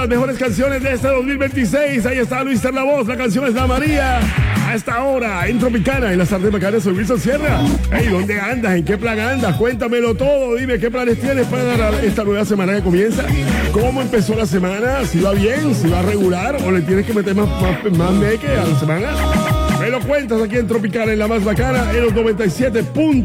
las mejores canciones de este 2026. Ahí está Luis La Voz, la canción es La María. A esta hora, en Tropicana, en las tardes bacanas, soy Wilson Sierra. Hey, ¿dónde andas? ¿En qué plan andas? Cuéntamelo todo. Dime qué planes tienes para esta nueva semana que comienza. ¿Cómo empezó la semana? ¿Si va bien? ¿Si va regular? ¿O le tienes que meter más meque a la semana? Me lo cuentas aquí en Tropicana, en la más bacana, en los 97.